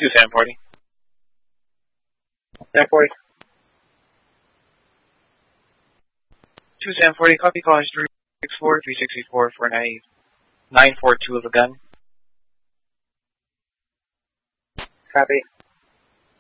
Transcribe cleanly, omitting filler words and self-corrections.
2-740. San 40. 2-740, copy, call history 64-364-498. 942 of the gun. Copy.